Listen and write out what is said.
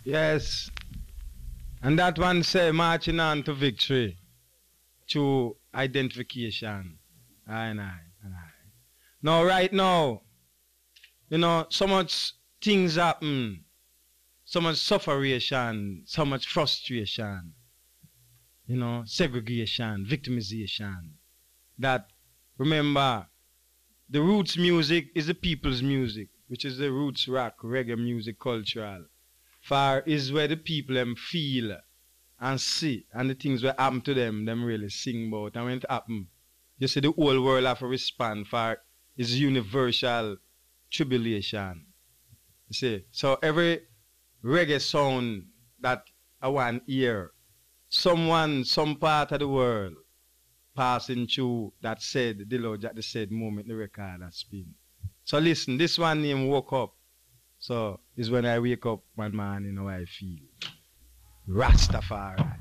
Yes. And that one say marching on to victory through identification. Aye. Now, right now, you know, so much things happen, so much sufferation, so much frustration, you know, segregation, victimization. That, remember, the roots music is the people's music, which is the roots rock, reggae music cultural. For is where the people them feel and see, and the things that happen to them really sing about. And when it happen, you see the whole world have to respond for is universal tribulation. You see, so every reggae sound that I want hear, someone, some part of the world passing through that said, the Lord at the said moment the record has spin. So listen, this one name Woke Up. So is when I wake up one morning how I feel. Rastafari.